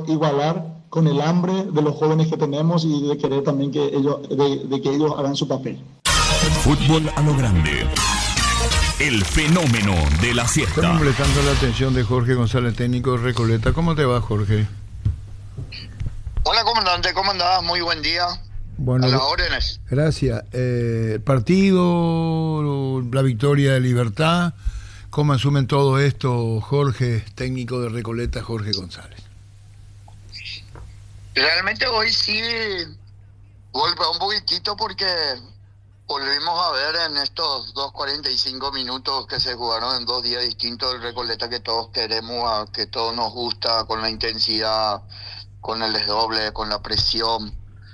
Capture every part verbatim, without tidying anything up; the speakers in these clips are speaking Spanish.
igualar con el hambre de los jóvenes que tenemos y de querer también que ellos, de, de que ellos hagan su papel. Fútbol a lo grande. El fenómeno de la siesta. Estamos prestando la atención de Jorge González, técnico de Recoleta. ¿Cómo te va, Jorge? Hola, comandante, ¿cómo andás? Muy buen día. Bueno, a las órdenes. Gracias. Eh, el partido, la victoria de Libertad, ¿cómo asumen todo esto, Jorge, técnico de Recoleta, Jorge González? Realmente hoy sí golpeó un poquitito porque volvimos a ver en estos dos cuarenta y cinco minutos que se jugaron en dos días distintos el Recoleta que todos queremos, que todos nos gusta, con la intensidad, con el desdoble, con la presión.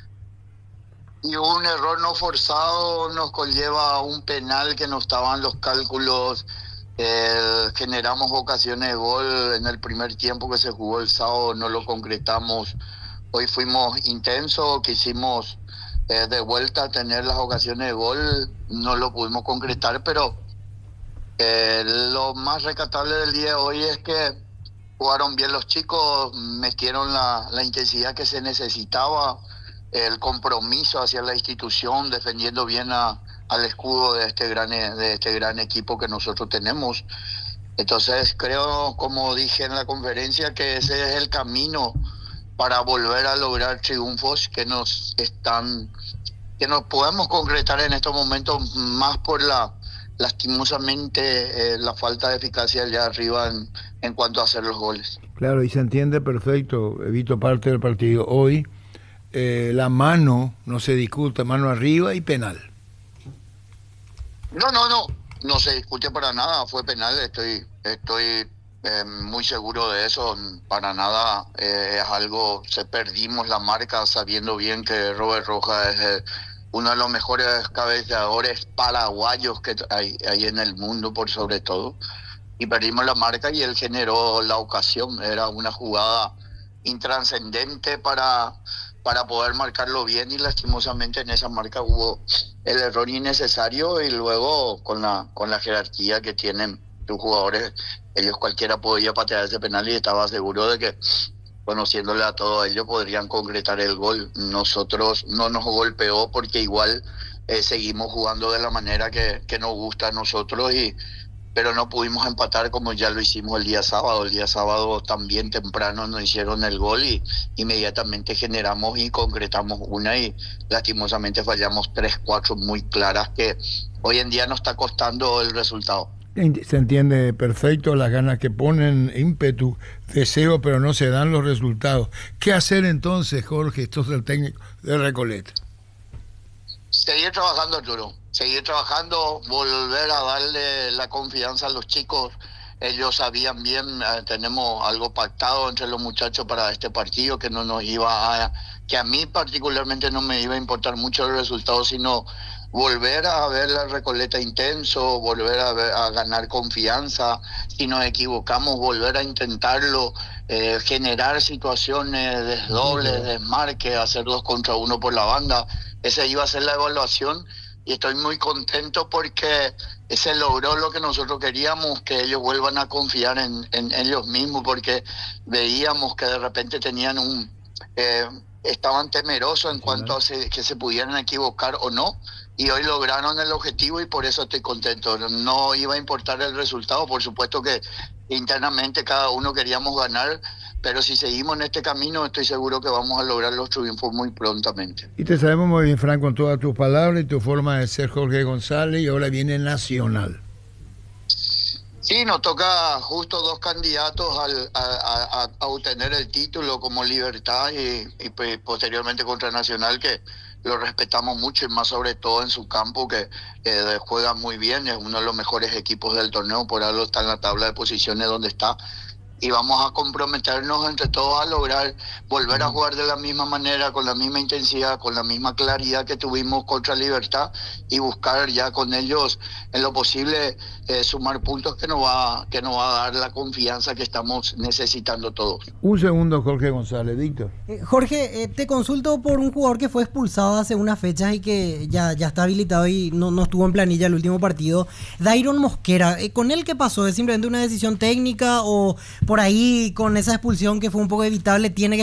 Y un error no forzado nos conlleva a un penal que no estaban los cálculos. Eh, generamos ocasiones de gol en el primer tiempo que se jugó el sábado, no lo concretamos. Hoy fuimos intensos, quisimos eh, de vuelta tener las ocasiones de gol, no lo pudimos concretar, pero eh, lo más rescatable del día de hoy es que jugaron bien los chicos, metieron la, la intensidad que se necesitaba, el compromiso hacia la institución, defendiendo bien a, al escudo de este gran de este gran equipo que nosotros tenemos. Entonces creo, como dije en la conferencia, que ese es el camino para volver a lograr triunfos que nos están que nos podemos concretar en estos momentos, más por la lastimosamente eh, la falta de eficacia allá arriba en, en cuanto a hacer los goles. Claro, y se entiende perfecto. He visto parte del partido hoy. Eh, la mano no se discute, mano arriba y penal. No, no, no, no se discute para nada, fue penal, estoy estoy eh, muy seguro de eso, para nada eh, es algo, se perdimos la marca sabiendo bien que Robert Rojas es eh, uno de los mejores cabeceadores paraguayos que hay, hay en el mundo por sobre todo, y perdimos la marca y él generó la ocasión, era una jugada intranscendente para... para poder marcarlo bien y lastimosamente en esa marca hubo el error innecesario y luego con la con la jerarquía que tienen sus jugadores, ellos cualquiera podía patear ese penal y estaba seguro de que conociéndole a todos ellos podrían concretar el gol. Nosotros no nos golpeó porque igual eh, seguimos jugando de la manera que, que nos gusta a nosotros y pero no pudimos empatar como ya lo hicimos el día sábado. El día sábado también temprano nos hicieron el gol y inmediatamente generamos y concretamos una y lastimosamente fallamos tres, cuatro muy claras que hoy en día nos está costando el resultado. Se entiende perfecto las ganas que ponen, ímpetu, deseo, pero no se dan los resultados. ¿Qué hacer entonces, Jorge? Esto es el técnico de Recoleta. Seguir trabajando, Arturo. Seguir trabajando, volver a darle la confianza a los chicos. Ellos sabían bien, eh, tenemos algo pactado entre los muchachos para este partido, que no nos iba a, que a mí particularmente no me iba a importar mucho el resultado, sino volver a ver la Recoleta intenso, volver a, ver, a ganar confianza. Si nos equivocamos, volver a intentarlo, eh, generar situaciones, desdobles, desmarques, hacer dos contra uno por la banda. Esa iba a ser la evaluación y estoy muy contento porque se logró lo que nosotros queríamos, que ellos vuelvan a confiar en, en, en ellos mismos, porque veíamos que de repente tenían un eh, estaban temerosos en cuanto a se, que se pudieran equivocar o no, y hoy lograron el objetivo y por eso estoy contento. No iba a importar el resultado, por supuesto que internamente cada uno queríamos ganar, pero si seguimos en este camino estoy seguro que vamos a lograr los triunfos muy prontamente. Y te sabemos muy bien, Franco, con todas tus palabras y tu forma de ser, Jorge González, y ahora viene Nacional. Sí, nos toca justo dos candidatos al, a, a, a obtener el título, como Libertad y, y pues, posteriormente contra Nacional, que lo respetamos mucho y más sobre todo en su campo, que eh, juega muy bien, es uno de los mejores equipos del torneo, por algo está en la tabla de posiciones donde está. Y vamos a comprometernos entre todos a lograr volver a jugar de la misma manera, con la misma intensidad, con la misma claridad que tuvimos contra Libertad y buscar ya con ellos en lo posible eh, sumar puntos que nos va que nos va a dar la confianza que estamos necesitando todos. Un segundo, Jorge González. Víctor. Eh, Jorge, eh, te consulto por un jugador que fue expulsado hace unas fechas y que ya, ya está habilitado y no, no estuvo en planilla el último partido. Dairon Mosquera, eh, ¿con él qué pasó? ¿Es simplemente una decisión técnica o por ahí con esa expulsión que fue un poco evitable tiene que